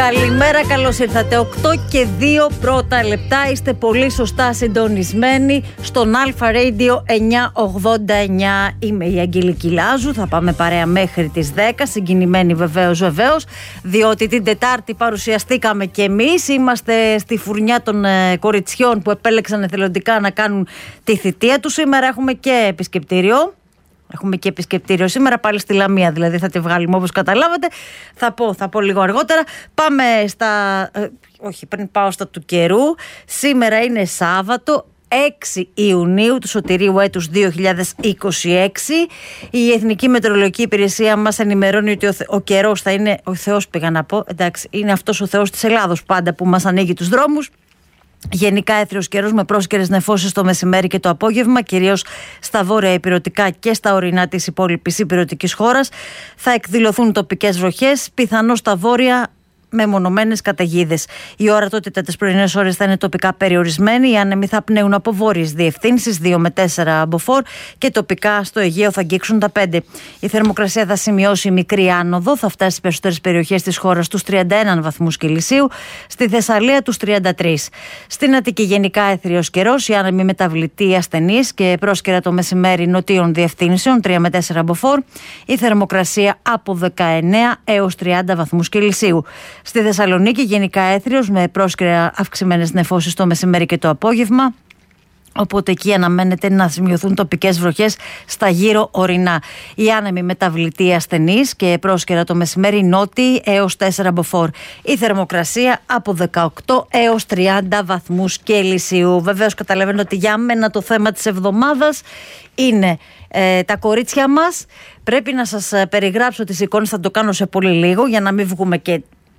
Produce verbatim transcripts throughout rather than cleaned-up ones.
Καλημέρα, καλώς ήρθατε. οκτώ και δύο πρώτα λεπτά. Είστε πολύ σωστά συντονισμένοι στον Αλφα Radio εννιακόσια ογδόντα εννιά. Είμαι η Αγγελική Λάζου. Θα πάμε παρέα μέχρι τις δέκα. Συγκινημένοι βεβαίως, βεβαίως. Διότι την Τετάρτη παρουσιαστήκαμε κι εμείς. Είμαστε στη φουρνιά των ε, κοριτσιών που επέλεξαν εθελοντικά να κάνουν τη θητεία τους. Σήμερα έχουμε και επισκεπτήριο. Έχουμε και επισκεπτήριο σήμερα, πάλι στη Λαμία, δηλαδή θα τη βγάλουμε όπως καταλάβατε. Θα πω, θα πω λίγο αργότερα. Πάμε στα... Ε, όχι, πριν πάω στα του καιρού. Σήμερα είναι Σάββατο, έξι Ιουνίου του σωτηρίου έτους δύο χιλιάδες είκοσι έξι. Η Εθνική Μετεωρολογική Υπηρεσία μας ενημερώνει ότι ο, ο καιρός θα είναι... Ο Θεός πήγα να πω, εντάξει, είναι αυτός ο Θεός της Ελλάδος πάντα που μας ανοίγει τους δρόμους. Γενικά έθριος καιρός με πρόσκαιρες νεφώσεις το μεσημέρι και το απόγευμα, κυρίως στα βόρεια ηπειρωτικά και στα ορεινά της υπόλοιπης ηπειρωτικής χώρας. Θα εκδηλωθούν τοπικές βροχές, πιθανώς στα βόρεια με μονομένες καταιγίδες. Η ορατότητα τις πρωινές ώρες θα είναι τοπικά περιορισμένη. Οι άνεμοι θα πνέουν από βόρειες διευθύνσεις, δύο με τέσσερα μποφόρ, και τοπικά στο Αιγαίο θα αγγίξουν τα πέντε. Η θερμοκρασία θα σημειώσει μικρή άνοδο, θα φτάσει στις περισσότερες περιοχές της χώρας τους τριάντα ένα βαθμούς Κελσίου, στη Θεσσαλία τους τριάντα τρία. Στην Αττική γενικά έθριος καιρός, οι άνεμοι μεταβλητοί ασθενείς και πρόσκαιρα το μεσημέρι νοτίων διευθύνσεων, τρία με τέσσερα μποφόρ. Η θερμοκρασία από δεκαεννέα έως τριάντα βαθμούς Κελσίου. Στη Θεσσαλονίκη γενικά έθριος με πρόσκαιρα αυξημένες νεφώσεις το μεσημέρι και το απόγευμα. Οπότε εκεί αναμένεται να σημειωθούν τοπικές βροχές στα γύρω ορεινά. Οι άνεμοι μεταβλητοί ασθενείς και πρόσκαιρα το μεσημέρι νότιοι έως τέσσερα μποφόρ. Η θερμοκρασία από δεκαοκτώ έως τριάντα βαθμούς Κελσίου. Βεβαίως καταλαβαίνω ότι για μένα το θέμα της εβδομάδας είναι ε, τα κορίτσια μας. Πρέπει να σας περιγράψω τις εικόνες, θα το κάνω σε πολύ λίγο για να μην βγούμε και...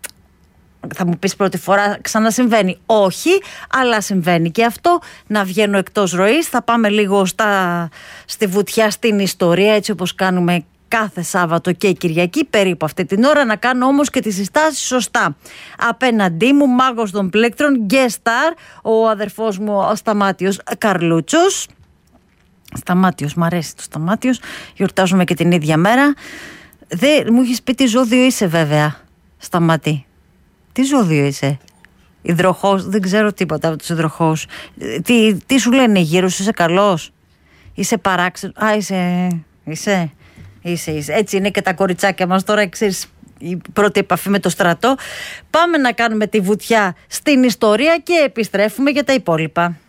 Θα μου πεις πρώτη φορά ξανασυμβαίνει. Όχι, αλλά συμβαίνει και αυτό, να βγαίνω εκτός ροής. Θα πάμε λίγο στα, στη βουτιά, στην ιστορία, έτσι όπως κάνουμε κάθε Σάββατο και Κυριακή περίπου αυτή την ώρα, να κάνω όμως και τις συστάσεις σωστά. Απέναντί μου, μάγος των πλήκτρων, guest star, ο αδερφός μου ο Σταμάτιος Καρλούτσος. Σταμάτιος, μ' αρέσει το Σταμάτιος. Γιορτάζουμε και την ίδια μέρα. Δε, μου έχεις πει τι ζώδιο είσαι βέβαια, Σταμάτη. Τι ζώδιο είσαι? Υδροχός? Δεν ξέρω τίποτα από τους υδροχούς. Τι, τι σου λένε γύρω σου, είσαι καλός? Είσαι παράξενο? Α, είσαι, είσαι, είσαι, είσαι. Έτσι είναι και τα κοριτσάκια μας τώρα, ξέρεις, η πρώτη επαφή με το στρατό. Πάμε να κάνουμε τη βουτιά στην ιστορία και επιστρέφουμε για τα υπόλοιπα.